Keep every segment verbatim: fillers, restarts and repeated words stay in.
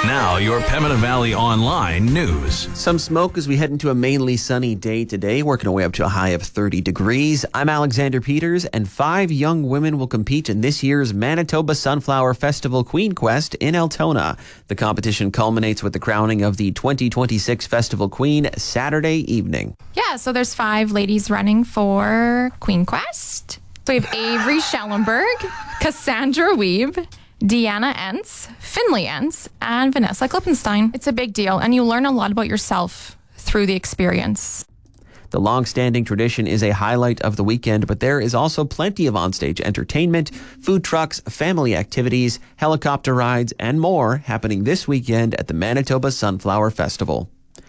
Now, your Pembina Valley Online news. Some smoke as we head into a mainly sunny day today, working our way up to a high of thirty degrees. I'm Alexander Peters, and five young women will compete in this year's Manitoba Sunflower Festival Queen Quest in Altona. The competition culminates with the crowning of the twenty twenty-six Festival Queen Saturday evening. Yeah, so there's five ladies running for Queen Quest. So we have Avery Schellenberg, Cassandra Weeb, Deanna Entz, Finley Entz, and Vanessa Klippenstein. It's a big deal, and you learn a lot about yourself through the experience. The long-standing tradition is a highlight of the weekend, but there is also plenty of onstage entertainment, food trucks, family activities, helicopter rides, and more happening this weekend at the Manitoba Sunflower Festival.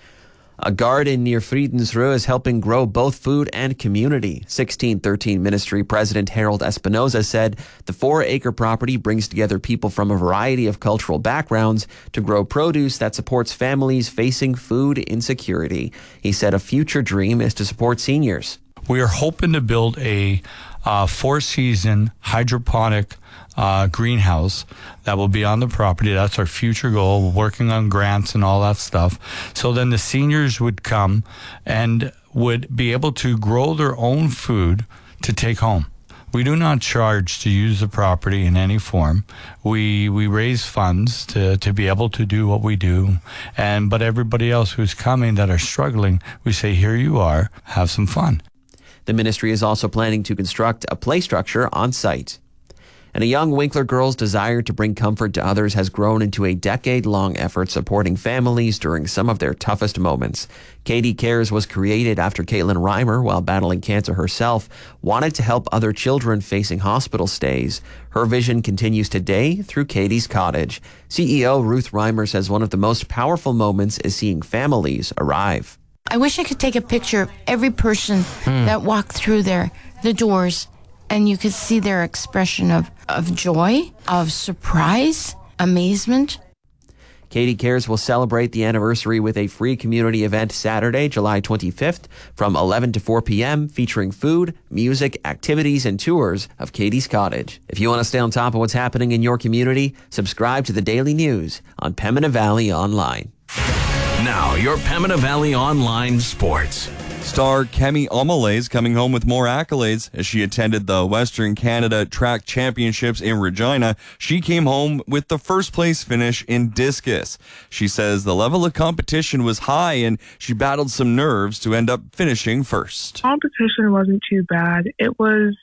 A garden near Friedensruhe is helping grow both food and community. sixteen thirteen Ministry President Harold Espinoza said the four-acre property brings together people from a variety of cultural backgrounds to grow produce that supports families facing food insecurity. He said a future dream is to support seniors. We are hoping to build a uh, four-season hydroponic uh, greenhouse that will be on the property. That's our future goal. We're working on grants and all that stuff. So then the seniors would come and would be able to grow their own food to take home. We do not charge to use the property in any form. We we raise funds to, to be able to do what we do. And but everybody else who's coming that are struggling, we say, here you are, have some fun. The ministry is also planning to construct a play structure on site. And a young Winkler girl's desire to bring comfort to others has grown into a decade-long effort supporting families during some of their toughest moments. Katie Cares was created after Caitlin Reimer, while battling cancer herself, wanted to help other children facing hospital stays. Her vision continues today through Katie's Cottage. C E O Ruth Reimer says one of the most powerful moments is seeing families arrive. I wish I could take a picture of every person mm. that walked through there, the doors, and you could see their expression of, of joy, of surprise, amazement. Katie Cares will celebrate the anniversary with a free community event Saturday, July twenty-fifth from eleven to four p.m. featuring food, music, activities, and tours of Katie's Cottage. If you want to stay on top of what's happening in your community, subscribe to the Daily News on Pembina Valley Online. Now, your Pembina Valley Online Sports. Star Kemi Omole is coming home with more accolades. As she attended the Western Canada Track Championships in Regina, she came home with the first place finish in discus. She says the level of competition was high and she battled some nerves to end up finishing first. Competition wasn't too bad. It was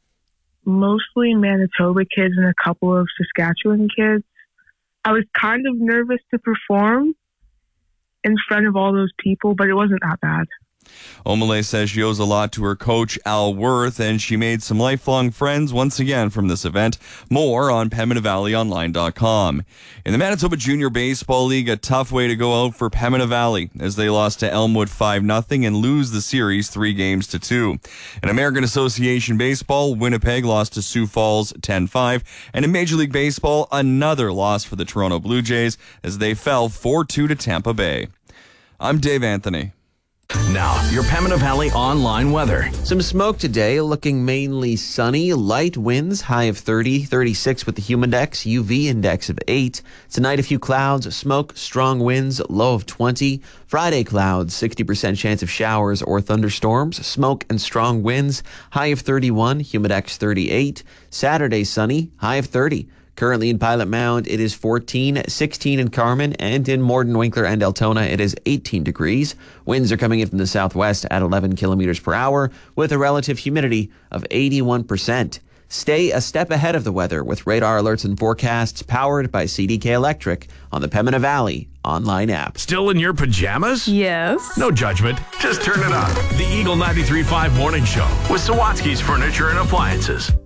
mostly Manitoba kids and a couple of Saskatchewan kids. I was kind of nervous to perform in front of all those people, but it wasn't that bad. Omole says she owes a lot to her coach, Al Worth, and she made some lifelong friends once again from this event. More on Pembina Valley Online dot com. In the Manitoba Junior Baseball League, a tough way to go out for Pembina Valley as they lost to Elmwood five nothing and lose the series three games to two. In American Association Baseball, Winnipeg lost to Sioux Falls ten five. And in Major League Baseball, another loss for the Toronto Blue Jays as they fell four two to Tampa Bay. I'm Dave Anthony. Now, your Pembina Valley Online weather. Some smoke today, looking mainly sunny. Light winds, high of thirty, thirty-six with the humidex, U V index of eight. Tonight, a few clouds, smoke, strong winds, low of twenty. Friday, clouds, sixty percent chance of showers or thunderstorms, smoke and strong winds, high of thirty-one, humidex thirty-eight. Saturday, sunny, high of thirty. Currently in Pilot Mound, it is fourteen, sixteen in Carman, and in Morden, Winkler, and Altona, it is eighteen degrees. Winds are coming in from the southwest at eleven kilometers per hour, with a relative humidity of eighty-one percent. Stay a step ahead of the weather with radar alerts and forecasts powered by C D K Electric on the Pembina Valley Online app. Still in your pajamas? Yes. No judgment. Just turn it on. The Eagle ninety-three point five Morning Show with Sawatsky's Furniture and Appliances.